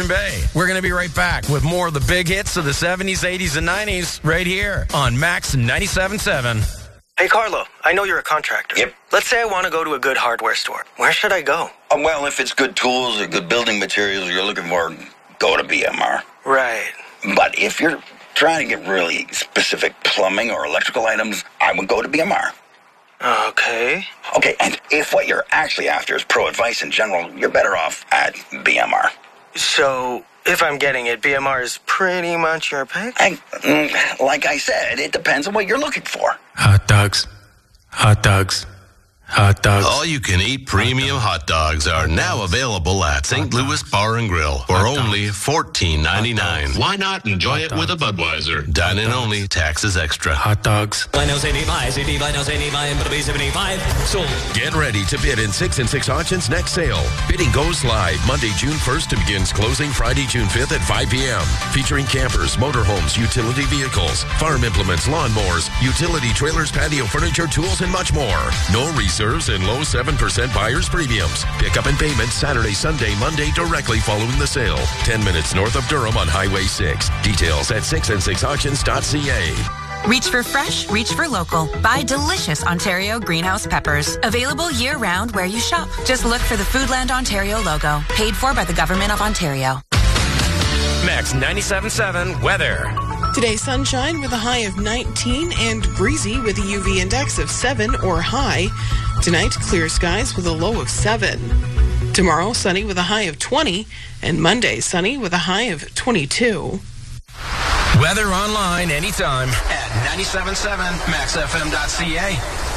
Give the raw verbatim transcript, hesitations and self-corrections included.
Bay. We're going to be right back with more of the big hits of the seventies, eighties, and nineties right here on Max ninety-seven point seven. Hey, Carlo, I know you're a contractor. Yep. Let's say I want to go to a good hardware store. Where should I go? Uh, well, if it's good tools or good building materials you're looking for, go to B M R. Right. But if you're trying to get really specific plumbing or electrical items, I would go to B M R. Okay. Okay, and if what you're actually after is pro advice in general, you're better off at B M R. So, if I'm getting it, B M R is pretty much your pick? I, mm, like I said, it depends on what you're looking for. Hot dogs. Hot dogs. Hot dogs. All-you-can-eat premium hot dogs are now available at Saint Louis Bar and Grill for only fourteen ninety-nine. Why not enjoy it with a Budweiser? Dine-in only, taxes extra. Hot dogs. Get ready to bid in six and six auctions next sale. Bidding goes live Monday, June first and begins closing Friday, June fifth at five p.m. Featuring campers, motorhomes, utility vehicles, farm implements, lawnmowers, utility trailers, patio furniture, tools, and much more. No research and low seven percent buyer's premiums. Pickup and payment Saturday, Sunday, Monday directly following the sale. ten minutes north of Durham on Highway six. Details at six and six auctions dot c a. Reach for fresh, reach for local. Buy delicious Ontario greenhouse peppers. Available year-round where you shop. Just look for the Foodland Ontario logo. Paid for by the Government of Ontario. Max ninety-seven point seven weather. Today, sunshine with a high of nineteen and breezy with a U V index of seven or high. Tonight, clear skies with a low of seven. Tomorrow, sunny with a high of twenty. And Monday, sunny with a high of twenty-two. Weather online anytime at ninety-seven point seven max f m dot c a.